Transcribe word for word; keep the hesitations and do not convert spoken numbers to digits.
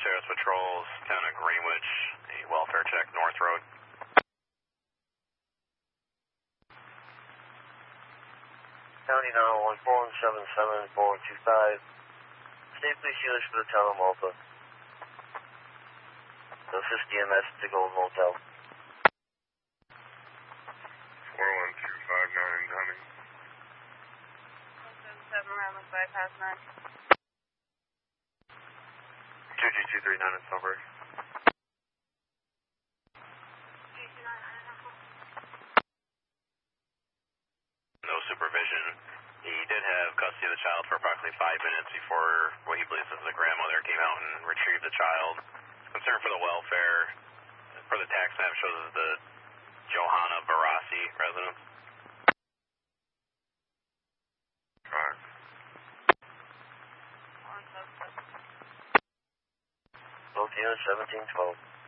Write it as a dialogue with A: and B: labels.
A: Sheriff's Patrols, Town of Greenwich, a welfare check, North Road.
B: County nine one one, four one seven seven, four one two five. State Police units for the town of Malta. To assist D M S to Gold Motel.
C: four one two five nine, Dunning.
D: one seven seven, Round five past nine.
A: two G two three nine in Sunbury. No supervision. He did have custody of the child for approximately five minutes before what he believes is the grandmother came out and retrieved the child. Concern for the welfare, for the tax map, shows as the Johanna Barassi residence.
C: Alright.
B: Both units seventeen twelve.